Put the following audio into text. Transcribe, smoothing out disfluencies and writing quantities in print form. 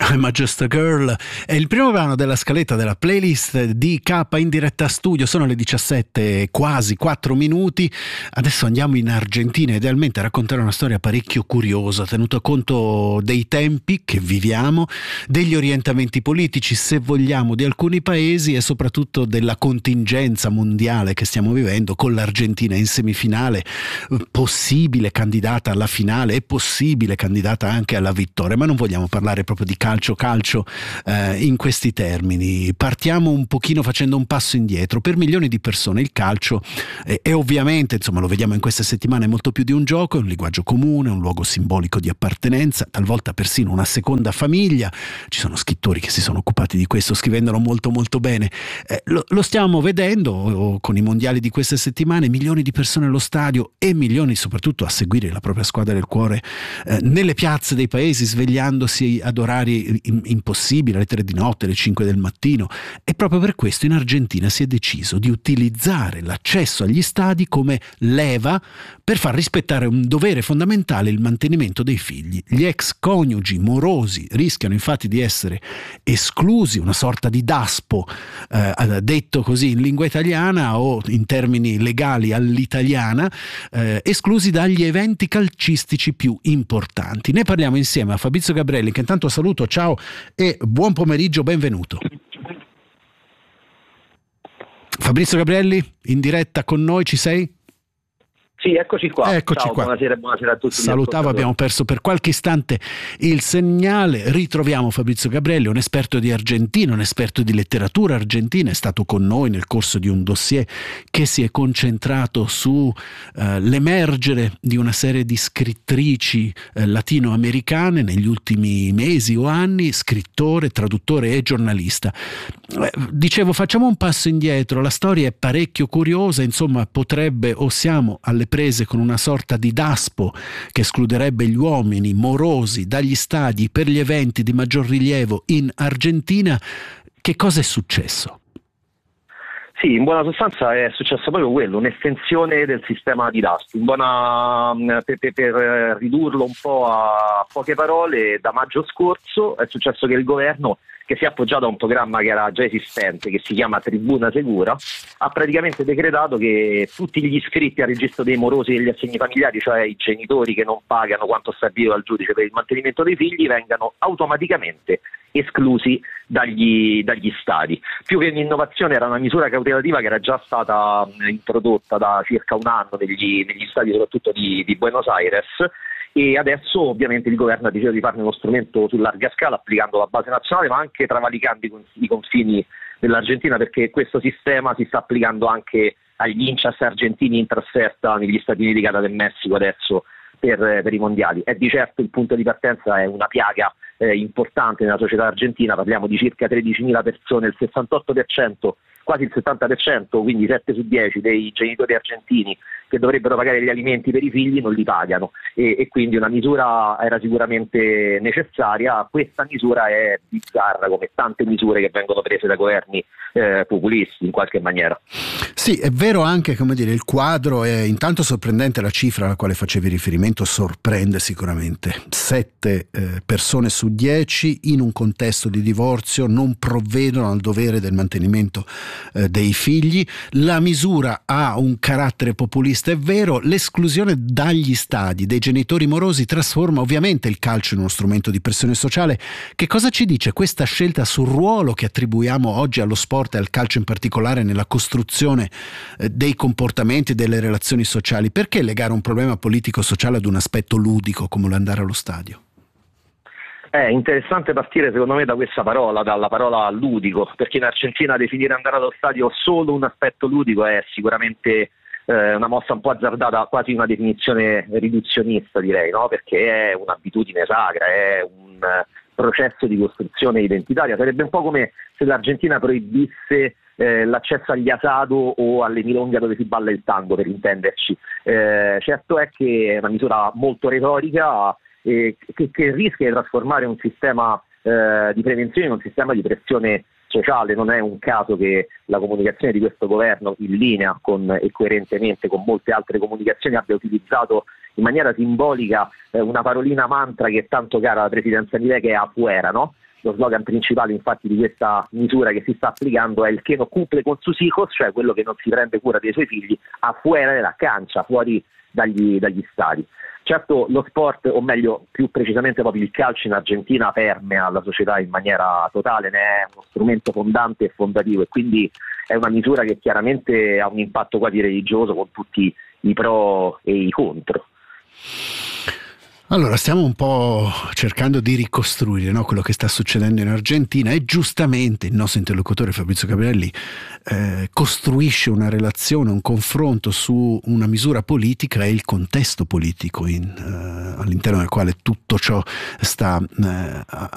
I'm Just a Girl è il primo brano della scaletta della playlist di K in diretta studio. Sono le 17, quasi 4 minuti. Adesso andiamo in Argentina, idealmente a raccontare una storia parecchio curiosa, tenuto conto dei tempi che viviamo, degli orientamenti politici, se vogliamo, di alcuni paesi e soprattutto della contingenza mondiale che stiamo vivendo, con l'Argentina in semifinale, possibile candidata alla finale e possibile candidata anche alla vittoria. Ma non vogliamo parlare proprio di calcio in questi termini. Partiamo un pochino facendo un passo indietro. Per milioni di persone il calcio è ovviamente, insomma, lo vediamo in queste settimane, molto più di un gioco, è un linguaggio comune, un luogo simbolico di appartenenza, talvolta persino una seconda famiglia. Ci sono scrittori che si sono occupati di questo, scrivendolo molto molto bene. Lo stiamo vedendo con i mondiali di queste settimane, milioni di persone allo stadio e milioni soprattutto a seguire la propria squadra del cuore nelle piazze dei paesi, svegliandosi ad orari impossibili, alle 3 di notte, alle 5 del mattino. E proprio per questo in Argentina si è deciso di utilizzare l'accesso agli stadi come leva per far rispettare un dovere fondamentale, il mantenimento dei figli. Gli ex coniugi morosi rischiano infatti di essere esclusi, una sorta di daspo, detto così in lingua italiana o in termini legali all'italiana, esclusi dagli eventi calcistici più importanti. Ne parliamo insieme a Fabrizio Gabrielli, che intanto saluto. Ciao e buon pomeriggio, benvenuto. Fabrizio Gabrielli, in diretta con noi, ci sei? Sì, eccoci qua. Eccoci Ciao, qua. Buonasera a tutti. Salutavo, abbiamo perso per qualche istante il segnale. Ritroviamo Fabrizio Gabrielli, un esperto di Argentina, un esperto di letteratura argentina. È stato con noi nel corso di un dossier che si è concentrato su l'emergere di una serie di scrittrici latinoamericane negli ultimi mesi o anni, scrittore, traduttore e giornalista. Dicevo, facciamo un passo indietro, la storia è parecchio curiosa, insomma potrebbe, o siamo alle prese con una sorta di daspo che escluderebbe gli uomini morosi dagli stadi per gli eventi di maggior rilievo in Argentina. Che cosa è successo? Sì, in buona sostanza è successo proprio quello, un'estensione del sistema di daspo. Per ridurlo un po' a poche parole, da maggio scorso è successo che il governo, che si è appoggiato a un programma che era già esistente, che si chiama Tribuna Segura, ha praticamente decretato che tutti gli iscritti al registro dei morosi e degli assegni familiari, cioè i genitori che non pagano quanto stabilito dal giudice per il mantenimento dei figli, vengano automaticamente esclusi dagli stadi. Più che un'innovazione, era una misura cautelativa che era già stata introdotta da circa un anno negli stadi soprattutto di Buenos Aires, e adesso ovviamente il governo ha deciso di farne uno strumento su larga scala, applicando la base nazionale ma anche travalicando i confini dell'Argentina, perché questo sistema si sta applicando anche agli hinchas argentini in trasferta negli Stati Uniti, Canada e Messico adesso per i mondiali. E di certo il punto di partenza è una piaga importante nella società argentina. Parliamo di circa 13.000 persone, il 68%, quasi il 70%, quindi 7 su 10 dei genitori argentini che dovrebbero pagare gli alimenti per i figli non li pagano, e quindi una misura era sicuramente necessaria. Questa misura è bizzarra, come tante misure che vengono prese da governi populisti in qualche maniera. Sì, è vero anche, come dire, il quadro è intanto sorprendente, la cifra alla quale facevi riferimento sorprende sicuramente. 7 persone su 10 in un contesto di divorzio non provvedono al dovere del mantenimento dei figli. La misura ha un carattere populista, è vero. L'esclusione dagli stadi dei genitori morosi trasforma ovviamente il calcio in uno strumento di pressione sociale. Che cosa ci dice questa scelta sul ruolo che attribuiamo oggi allo sport e al calcio in particolare nella costruzione dei comportamenti e delle relazioni sociali? Perché legare un problema politico-sociale ad un aspetto ludico come l'andare allo stadio? È interessante partire secondo me da questa parola, dalla parola ludico, perché in Argentina definire andare allo stadio solo un aspetto ludico è sicuramente una mossa un po' azzardata, quasi una definizione riduzionista, direi, no? Perché è un'abitudine sacra, è un processo di costruzione identitaria. Sarebbe un po' come se l'Argentina proibisse l'accesso agli asado o alle milonghe dove si balla il tango, per intenderci. Certo è che è una misura molto retorica, che rischia di trasformare un sistema di prevenzione in un sistema di pressione sociale. Non è un caso che la comunicazione di questo governo, in linea e coerentemente con molte altre comunicazioni, abbia utilizzato in maniera simbolica una parolina mantra che è tanto cara alla presidenza Milei, che è afuera, no? Lo slogan principale infatti di questa misura che si sta applicando è il che non cumple con sus hijos, cioè quello che non si prende cura dei suoi figli afuera della cancia, fuori dagli stadi. Certo lo sport, o meglio più precisamente proprio il calcio in Argentina, permea la società in maniera totale, ne è uno strumento fondante e fondativo, e quindi è una misura che chiaramente ha un impatto quasi religioso, con tutti i pro e i contro. Allora, stiamo un po' cercando di ricostruire, no, quello che sta succedendo in Argentina, e giustamente il nostro interlocutore Fabrizio Capirelli costruisce una relazione, un confronto su una misura politica e il contesto politico all'interno del quale tutto ciò sta